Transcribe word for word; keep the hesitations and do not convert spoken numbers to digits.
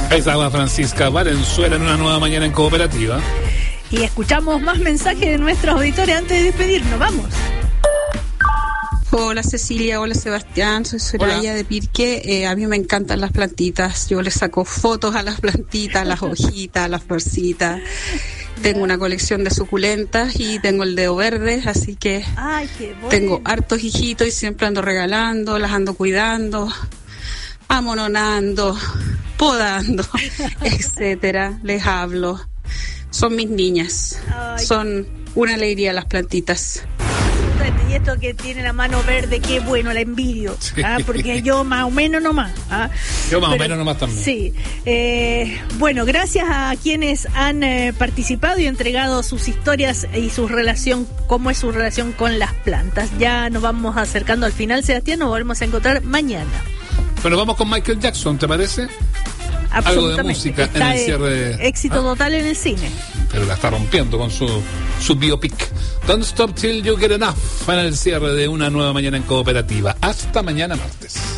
Ahí estaba Francisca Valenzuela en una nueva mañana en Cooperativa. Y escuchamos más mensajes de nuestros auditores antes de despedirnos. Vamos. Hola Cecilia, hola Sebastián, soy Soraya de Pirque. Eh, a mí me encantan las plantitas, yo les saco fotos a las plantitas, las hojitas, las florcitas. Tengo una colección de suculentas y tengo el dedo verde, así que Ay, qué bueno. Tengo hartos hijitos y siempre ando regalando, las ando cuidando, amononando, podando, etcétera. Les hablo. Son mis niñas. Ay. Son una alegría las plantitas. Y esto que tiene la mano verde, qué bueno, la envidio, Sí. ¿ah? Porque yo más o menos nomás. ¿ah? Yo más Pero, o menos nomás también. Sí. Eh, bueno, gracias a quienes han eh, participado y entregado sus historias y su relación, cómo es su relación con las plantas. Ya nos vamos acercando al final, Sebastián, nos volvemos a encontrar mañana. Bueno, vamos con Michael Jackson, ¿te parece? Algo de música en el cierre de... Éxito ¿Ah? total en el cine. Pero la está rompiendo con su, su biopic. Don't Stop Till You Get Enough en el cierre de una nueva mañana en Cooperativa. Hasta mañana martes.